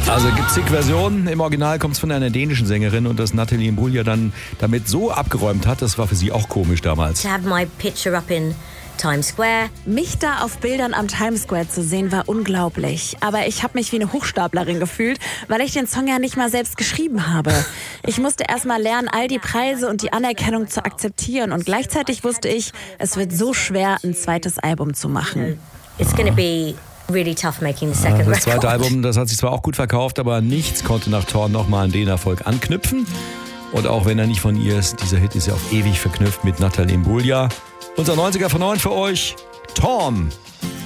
Also gibt es zig Versionen. Im Original kommt es von einer dänischen Sängerin und dass Natalie Imbruglia dann damit so abgeräumt hat, das war für sie auch komisch damals. To have my picture up in Times Square. Mich da auf Bildern am Times Square zu sehen, war unglaublich. Aber ich habe mich wie eine Hochstaplerin gefühlt, weil ich den Song ja nicht mal selbst geschrieben habe. Ich musste erst mal lernen, all die Preise und die Anerkennung zu akzeptieren. Und gleichzeitig wusste ich, es wird so schwer, ein zweites Album zu machen. It's gonna be really tough making the second Das zweite record. Album, das hat sich zwar auch gut verkauft, aber nichts konnte nach Torn nochmal an den Erfolg anknüpfen. Und auch wenn er nicht von ihr ist, dieser Hit ist ja auf ewig verknüpft mit Natalie Imbruglia. Unser 90er von 9 für euch, Torn.